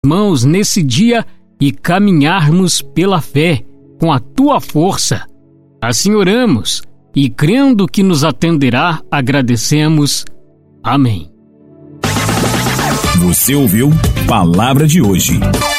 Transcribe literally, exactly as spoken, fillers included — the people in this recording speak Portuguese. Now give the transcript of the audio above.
mãos nesse dia e caminharmos pela fé, com a tua força. Assim oramos e, crendo que nos atenderá, agradecemos. Amém. Você ouviu Palavra de Hoje.